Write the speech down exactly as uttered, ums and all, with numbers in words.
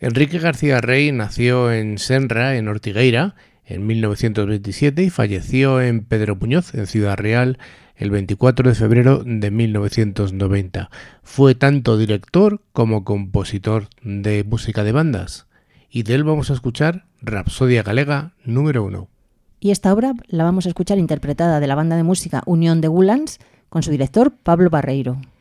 Enrique García Rey nació en Senra, en Ortigueira, en mil novecientos veintisiete y falleció en Pedro Muñoz, en Ciudad Real, el veinticuatro de febrero de mil novecientos noventa. Fue tanto director como compositor de música de bandas. Y de él vamos a escuchar Rapsodia Galega número uno. Y esta obra la vamos a escuchar interpretada de la banda de música Unión de Gulans con su director Pablo Barreiro.